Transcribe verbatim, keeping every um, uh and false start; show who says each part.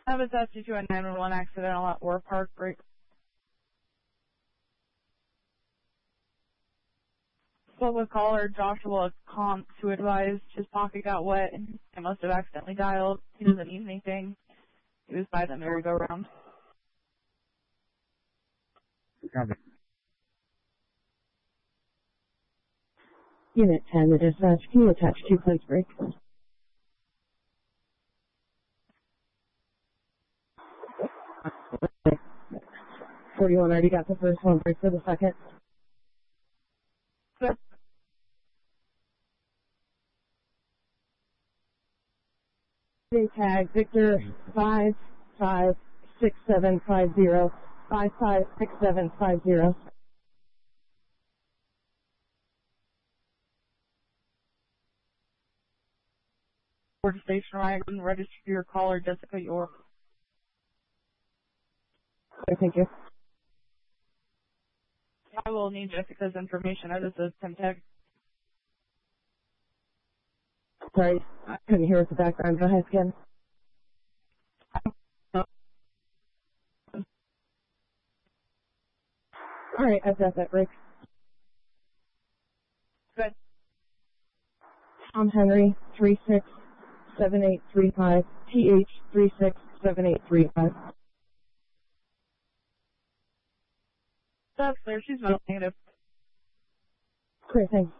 Speaker 1: Have a test due to a nine one one accidental at War Park break. Spoke with caller Joshua Comps, who advised his pocket got wet and he must have accidentally dialed. He doesn't need anything. He was by the merry-go-round.
Speaker 2: Copy.
Speaker 3: Unit ten, the dispatch. Can you attach two plates break? forty-one already got the first one, break for the second.
Speaker 1: Good.
Speaker 3: They tag Victor five five six seven five zero five five six seven five zero.
Speaker 1: Board station Ryan, register your caller Jessica York.
Speaker 3: Okay, thank you.
Speaker 1: I will need Jessica's information. I just said contact.
Speaker 3: Sorry, I couldn't hear at the background. Go ahead again. All right, I've got that, Rick.
Speaker 1: Good.
Speaker 3: Tom Henry, three six seven eight three five, T H three six seven eight three five.
Speaker 1: That's clear. She's not negative.
Speaker 3: Great, thanks.